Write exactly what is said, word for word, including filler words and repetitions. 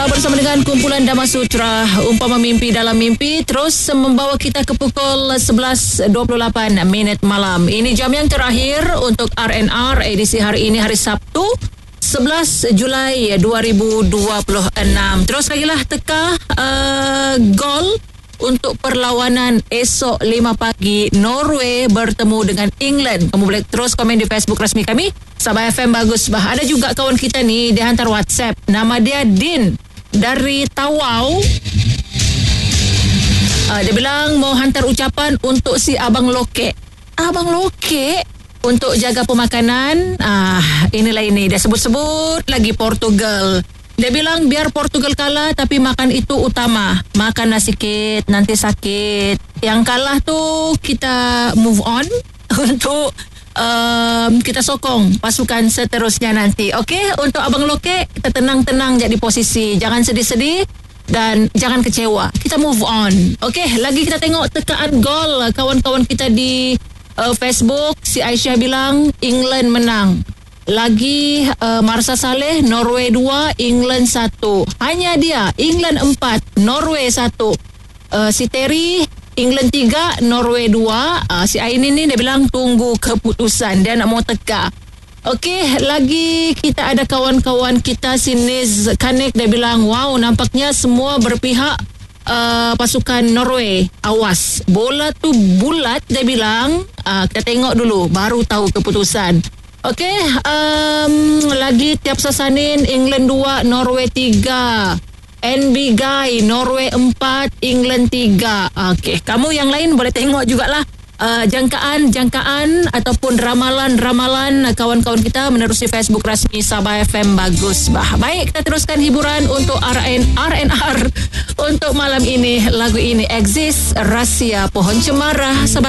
bersama dengan kumpulan Dhamma Sutra Umpama Mimpi Dalam Mimpi, terus membawa kita ke pukul sebelas dua puluh lapan minit malam. Ini jam yang terakhir untuk R N R edisi hari ini, hari Sabtu sebelas Julai dua ribu dua puluh enam. Terus lagi lah teka uh, gol untuk perlawanan esok lima pagi Norway bertemu dengan England. Kamu boleh terus komen di Facebook rasmi kami Sabah F M Bagus Bah. Ada juga kawan kita ni, dia hantar WhatsApp, nama dia Din dari Tawau. uh, Dia bilang mau hantar ucapan untuk si Abang Lokek. Abang Lokek untuk jaga pemakanan. Ah, inilah ini, dia sebut-sebut lagi Portugal. Dia bilang biar Portugal kalah tapi makan itu utama. Makan nasi sikit, nanti sakit. Yang kalah tu kita move on untuk um, kita sokong pasukan seterusnya nanti. Okey, untuk Abang Lokek, kita tenang-tenang jadi posisi. Jangan sedih-sedih dan jangan kecewa. Kita move on. Okey, lagi kita tengok tekaan gol kawan-kawan kita di uh, Facebook. Si Aisyah bilang England menang. Lagi uh, Marsa Saleh, Norway dua, England satu. Hanya dia, England empat, Norway satu. uh, Si Terry, England tiga, Norway dua. uh, Si Aini ni dia bilang tunggu keputusan, dia nak mau teka. Okey, lagi kita ada kawan-kawan kita Sinis Kanek, dia bilang wow, nampaknya semua berpihak uh, pasukan Norway. Awas, bola tu bulat, dia bilang. uh, Kita tengok dulu baru tahu keputusan. Okey, um, lagi tiap sasanin England dua, Norway tiga. N B Guy, Norway empat, England tiga. Okey, kamu yang lain boleh tengok jugalah uh, jangkaan-jangkaan ataupun ramalan-ramalan kawan-kawan kita menerusi Facebook rasmi Sabah F M Bagus Bah. Baik, kita teruskan hiburan untuk R N R untuk malam ini. Lagu ini Exist, Rahsia Pohon Cemara. Sabah